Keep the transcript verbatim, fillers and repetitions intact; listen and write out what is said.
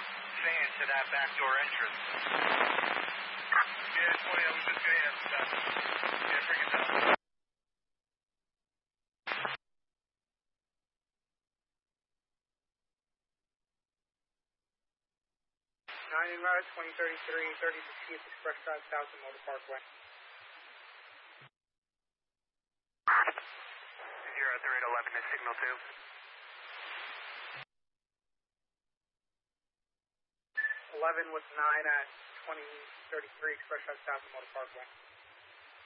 fan to that back door entrance. Yeah, twenty, I was just going to ask that. Yeah, bring it down. nine in route, twenty thirty-three, thirty-six East Express Drive, South of Motor Parkway. Zero three eight eleven is signal two. eleven with nine at twenty thirty-three Express Drive, South of Motor Parkway.